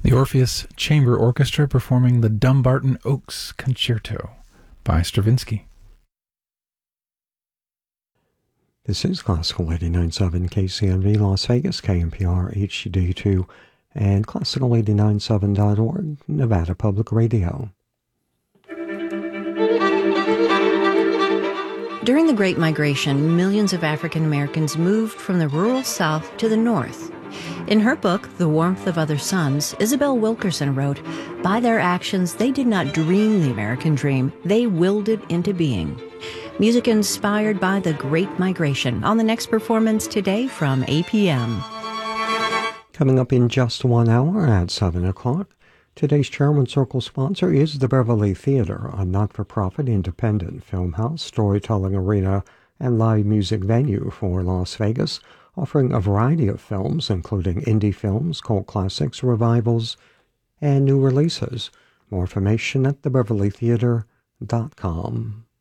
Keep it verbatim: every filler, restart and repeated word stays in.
The Orpheus Chamber Orchestra performing the Dumbarton Oaks Concerto by Stravinsky. This is Classical eighty-nine point seven K C M V Las Vegas, K N P R H D two, and Classical eighty-nine point seven dot org, Nevada Public Radio. During the Great Migration, millions of African Americans moved from the rural South to the North. In her book, The Warmth of Other Suns, Isabel Wilkerson wrote, "By their actions, they did not dream the American dream, they willed it into being." Music inspired by the Great Migration on the next performance today from A P M. Coming up in just one hour at seven o'clock, today's Chairman Circle sponsor is the Beverly Theater, a not-for-profit independent film house, storytelling arena, and live music venue for Las Vegas, offering a variety of films, including indie films, cult classics, revivals, and new releases. More information at the beverly theater dot com.